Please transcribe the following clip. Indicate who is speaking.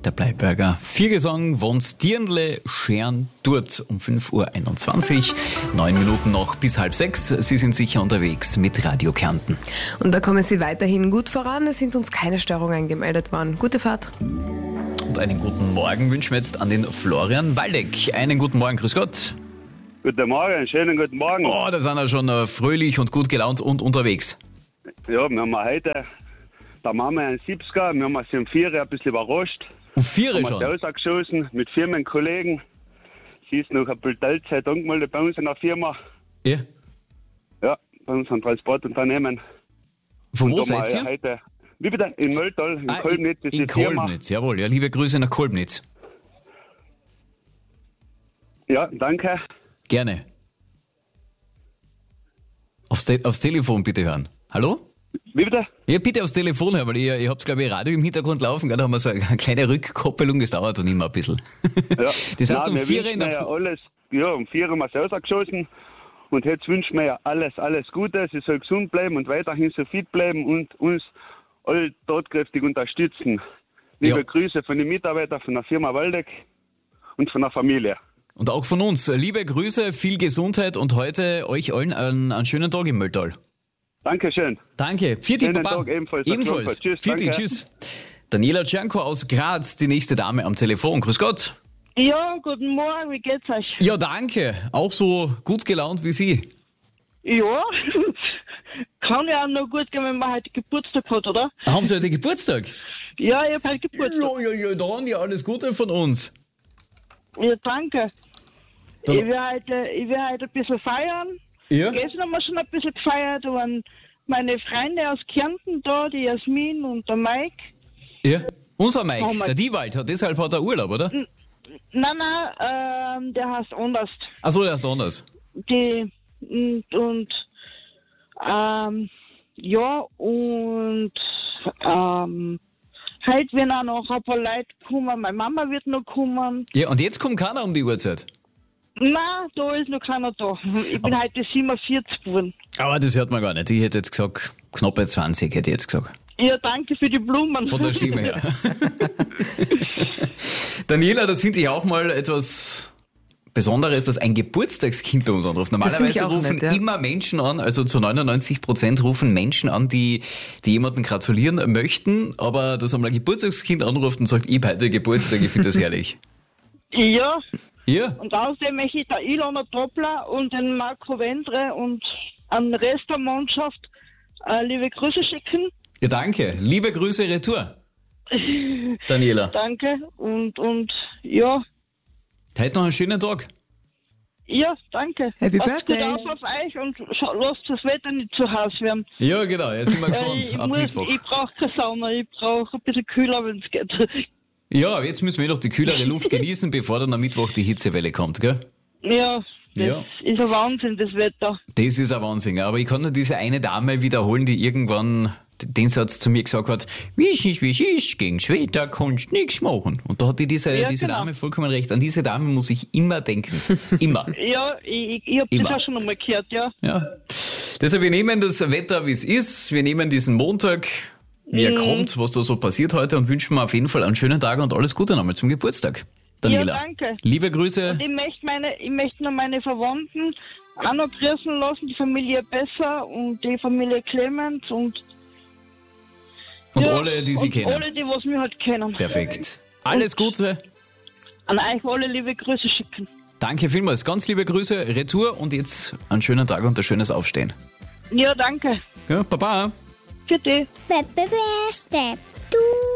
Speaker 1: der Bleiberger Viergesang von Stirnle Scheren dort um 5.21 Uhr. 9 Minuten noch bis 5:30. Sie sind sicher unterwegs mit Radio Kärnten.
Speaker 2: Und da kommen Sie weiterhin gut voran. Es sind uns keine Störungen gemeldet worden. Gute Fahrt.
Speaker 1: Und einen guten Morgen wünschen wir jetzt an den Florian Waldeck. Einen guten Morgen, grüß Gott.
Speaker 3: Guten Morgen, schönen guten Morgen.
Speaker 1: Oh, da sind wir schon fröhlich und gut gelaunt und unterwegs.
Speaker 3: Ja, wir haben heute, da machen wir einen 70er, wir haben uns um 4 ein bisschen überrascht.
Speaker 1: Um 4
Speaker 3: Haben
Speaker 1: schon?
Speaker 3: wir rausgeschossen mit Firmenkollegen. Sie ist noch ein bisschen Teilzeit angemeldet bei uns in der Firma.
Speaker 1: Ja.
Speaker 3: Ja, bei uns ein Transportunternehmen.
Speaker 1: Von wo
Speaker 3: Und da
Speaker 1: seid
Speaker 3: haben wir
Speaker 1: ihr?
Speaker 3: heute, wie bitte? In Mölltal, in Kolbnitz ist
Speaker 1: in
Speaker 3: die Firma.
Speaker 1: Kolbnitz, jawohl. Ja, liebe Grüße nach Kolbnitz.
Speaker 3: Ja, danke.
Speaker 1: Gerne. Aufs Telefon bitte hören. Hallo?
Speaker 3: Wie bitte?
Speaker 1: Ja, bitte aufs Telefon hören, weil ihr habt, glaube ich, Radio im Hintergrund laufen. Gell? Da haben wir so eine kleine Rückkoppelung, das dauert dann immer ein bisschen.
Speaker 3: Ja.
Speaker 1: Das heißt,
Speaker 3: Nein,
Speaker 1: um
Speaker 3: wir
Speaker 1: 4
Speaker 3: wünschen
Speaker 1: in der
Speaker 3: ja alles, ja, um 4 haben wir es rausgeschossen. Und jetzt wünschen wir ja alles Gute. Sie soll gesund bleiben und weiterhin so fit bleiben und uns alle tatkräftig unterstützen. Liebe
Speaker 1: Ja.
Speaker 3: Grüße von den Mitarbeitern von der Firma Waldeck und von der Familie.
Speaker 1: Und auch von uns. Liebe Grüße, viel Gesundheit und heute euch allen einen schönen Tag im Mölltal.
Speaker 3: Dankeschön.
Speaker 1: Danke. Vierte
Speaker 3: Schönen
Speaker 1: Papa.
Speaker 3: Tag ebenfalls.
Speaker 1: Ebenfalls.
Speaker 3: Tschüss,
Speaker 1: Vierte,
Speaker 3: danke.
Speaker 1: tschüss. Daniela Czernko aus Graz, die nächste Dame am Telefon. Grüß Gott.
Speaker 4: Ja, guten Morgen, wie geht's euch?
Speaker 1: Ja, danke. Auch so gut gelaunt wie Sie.
Speaker 4: Ja, kann ja auch noch gut gehen, wenn man heute Geburtstag hat, oder?
Speaker 1: Haben Sie heute Geburtstag?
Speaker 4: Ja, ich hab heute Geburtstag.
Speaker 1: Ja, dann ja alles Gute von uns.
Speaker 4: Ja, danke.
Speaker 1: Dann-
Speaker 4: Ich will heute ein bisschen feiern.
Speaker 1: Ja?
Speaker 4: Gestern haben wir schon ein bisschen gefeiert, da waren meine Freunde aus Kärnten da, die Jasmin und der Mike.
Speaker 1: Ja. Unser
Speaker 4: Oh
Speaker 1: Mike,
Speaker 4: mein-
Speaker 1: der Diewald, deshalb hat er Urlaub, oder?
Speaker 4: Nein, der heißt anders.
Speaker 1: Achso, der ist anders.
Speaker 4: Heute werden auch noch ein paar Leute kommen, meine Mama wird noch kommen.
Speaker 1: Ja, und jetzt kommt keiner um die Uhrzeit.
Speaker 4: Nein, da ist noch keiner da. Ich bin heute 47 geworden.
Speaker 1: Aber das hört man gar nicht. Ich hätte jetzt gesagt, knappe 20 hätte ich jetzt gesagt.
Speaker 4: Ja, danke für die Blumen.
Speaker 1: Von der Stimme her. Daniela, das finde ich auch mal etwas Besonderes, dass ein Geburtstagskind bei uns anruft.
Speaker 2: Das finde ich
Speaker 1: Normalerweise
Speaker 2: auch
Speaker 1: rufen
Speaker 2: nett, ja.
Speaker 1: immer Menschen an, also zu 99% rufen Menschen an, die jemanden gratulieren möchten, aber dass einmal ein Geburtstagskind anruft und sagt, ich habe heute Geburtstag, ich finde das herrlich.
Speaker 4: Ja,
Speaker 1: Ja?
Speaker 4: und außerdem möchte ich der Ilona Doppler und den Marco Wendre und an den Rest der Mannschaft liebe Grüße schicken.
Speaker 1: Ja, danke. Liebe Grüße retour. Daniela.
Speaker 4: Danke und ja,
Speaker 1: Heute noch einen schönen Tag.
Speaker 4: ja, danke.
Speaker 2: Happy
Speaker 4: Passt
Speaker 2: Birthday.
Speaker 4: gut auf euch und lasst das Wetter nicht zu heiß werden.
Speaker 1: Ja, genau. Jetzt sind wir
Speaker 4: Weil
Speaker 1: gespannt. Ab Mittwoch.
Speaker 4: ich brauche keine Sauna, ich brauche ein bisschen kühler, wenn es geht.
Speaker 1: Ja, jetzt müssen wir noch die kühlere Luft genießen, bevor dann am Mittwoch die Hitzewelle kommt, gell?
Speaker 4: Ja, das
Speaker 1: Ja.
Speaker 4: ist ein Wahnsinn, das Wetter.
Speaker 1: Das ist ein Wahnsinn. Aber ich kann nur diese eine Dame wiederholen, die irgendwann den Satz zu mir gesagt hat, wie es ist, gegen Schwetter kannst du nichts machen. Und da hat diese
Speaker 4: genau.
Speaker 1: Dame vollkommen recht. An diese Dame muss ich immer denken. Immer.
Speaker 4: Ja, ich habe
Speaker 1: Immer.
Speaker 4: das auch schon einmal gehört, ja.
Speaker 1: Ja. Deshalb, wir nehmen das Wetter, wie es ist. Wir nehmen diesen Montag, wie er kommt, was da so passiert heute und wünschen mir auf jeden Fall einen schönen Tag und alles Gute nochmal zum Geburtstag. Daniela.
Speaker 4: Ja, danke.
Speaker 1: Liebe Grüße.
Speaker 4: Ich möchte noch meine Verwandten auch noch grüßen lassen, die Familie Besser und die Familie Clemens und
Speaker 1: Alle, die Sie
Speaker 4: und
Speaker 1: kennen.
Speaker 4: alle, die was mich halt kennen.
Speaker 1: Perfekt. Alles Gute.
Speaker 4: An euch alle liebe Grüße schicken.
Speaker 1: Danke vielmals. Ganz liebe Grüße, Retour und jetzt einen schönen Tag und ein schönes Aufstehen.
Speaker 4: Ja, danke.
Speaker 1: Ja, Baba.
Speaker 4: Für dich.
Speaker 5: Pepe Beste. Du.